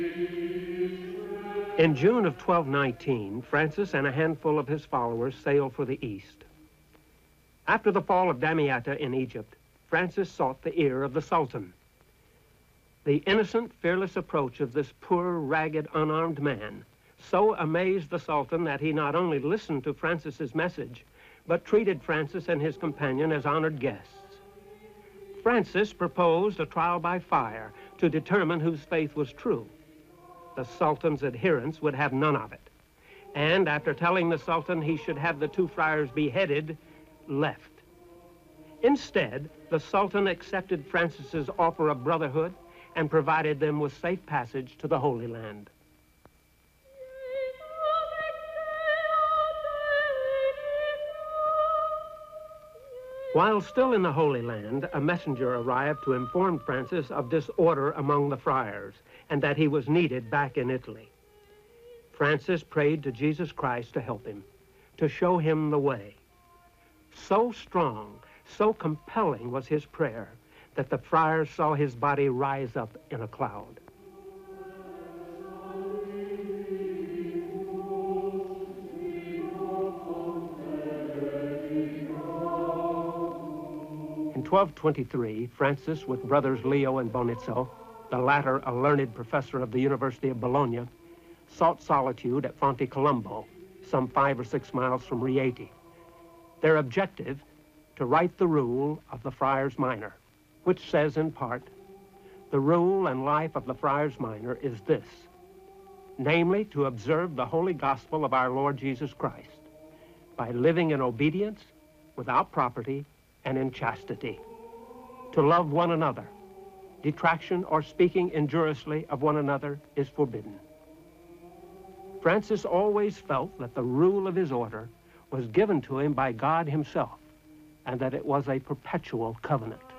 In June of 1219, Francis and a handful of his followers sailed for the east. After the fall of Damietta in Egypt, Francis sought the ear of the Sultan. The innocent, fearless approach of this poor, ragged, unarmed man so amazed the Sultan that he not only listened to Francis's message, but treated Francis and his companion as honored guests. Francis proposed a trial by fire to determine whose faith was true. The Sultan's adherents would have none of it, and after telling the Sultan he should have the two friars beheaded, left. Instead, the Sultan accepted Francis's offer of brotherhood and provided them with safe passage to the Holy Land. While still in the Holy Land, a messenger arrived to inform Francis of disorder among the friars and that he was needed back in Italy. Francis prayed to Jesus Christ to help him, to show him the way. So strong, so compelling was his prayer that the friars saw his body rise up in a cloud. In 1223, Francis, with brothers Leo and Bonizzo, the latter a learned professor of the University of Bologna, sought solitude at Fonte Colombo, some 5 or 6 miles from Rieti. Their objective, to write the rule of the Friars Minor, which says in part, the rule and life of the Friars Minor is this, namely to observe the holy gospel of our Lord Jesus Christ by living in obedience, without property, and in chastity, to love one another. Detraction or speaking injuriously of one another is forbidden. Francis always felt that the rule of his order was given to him by God himself, and that it was a perpetual covenant.